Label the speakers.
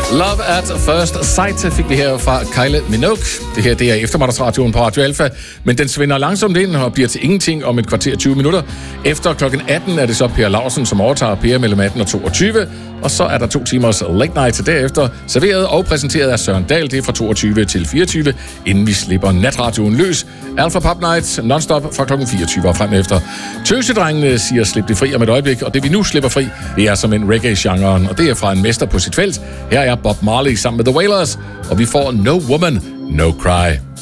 Speaker 1: Love at First Sight fik vi her fra Kylie Minogue. Det her, det er eftermiddagsradioen på Radio Alpha, men den svinder langsomt ind og bliver til ingenting om et kvarter 20 minutter. Efter klokken 18 er det så Per Lausen, som overtager Per mellem 18 og 22, og så er der 2 timers late night derefter, serveret og præsenteret af Søren Dahl. Det er fra 22 til 24, inden vi slipper natradioen løs. Alpha Pop Night non-stop fra klokken 24 og frem efter. Tøsedrengene siger slip det fri om et øjeblik, og det vi nu slipper fri, det er som en reggae-genren, og det er fra en mester på sit felt. Her er Bob Marley sammen med The Wailers, og vi får No Woman, No Cry.